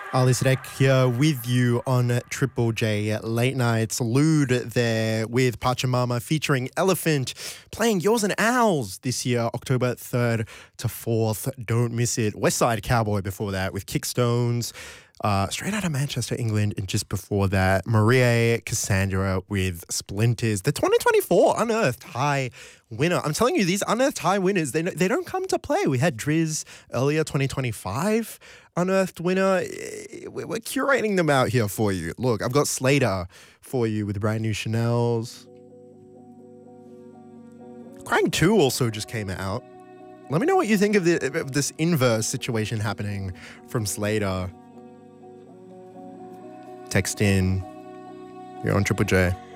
Ali Sadek here with you on Triple J Late Nights. Lude there with Pachamama featuring Elephant playing Yours and Owls this year, October 3rd to 4th. Don't miss it. Westside Cowboy before that with Kickstones. Straight out of Manchester, England, and just before that, Maria Cassandra with Splinters. The 2024 Unearthed High winner. I'm telling you, these Unearthed High winners, they don't come to play. We had Driz earlier, 2025 Unearthed winner. We're curating them out here for you. Look, I've got Slater for you with brand new Chanel's. Krang 2 also just came out. Let me know what you think of this inverse situation happening from Slater. Text in. You're on Triple J.